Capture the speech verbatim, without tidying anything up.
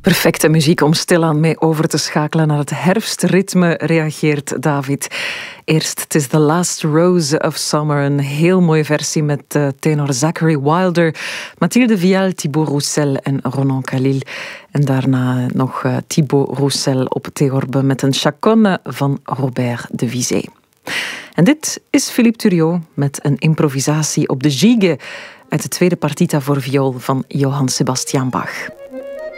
Perfecte muziek om stilaan mee over te schakelen naar het herfstritme, reageert David. Eerst Het is The Last Rose of Summer, een heel mooie versie met uh, tenor Zachary Wilder, Mathilde Vial, Thibaut Roussel en Ronan Khalil. En daarna nog uh, Thibaut Roussel op theorbe met een chaconne van Robert de Vizé. En dit is Philippe Thuriot met een improvisatie op de gigue uit de tweede partita voor viool van Johann Sebastian Bach.